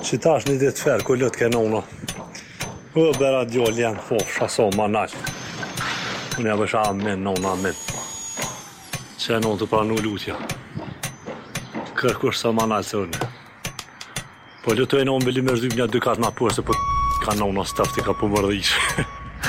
Që tash një ditë ferë, ku lëtë ke nona. Bera djoll janë, fofsha so manal. Unë ja bësha amin, nona amin. Që e nonë të pranu lutja. Kërkush sa manal se unë. Po lutu e nonë bili me rëzym një 2 katë ma përse, për ka nona stafti ka pëmërdhish.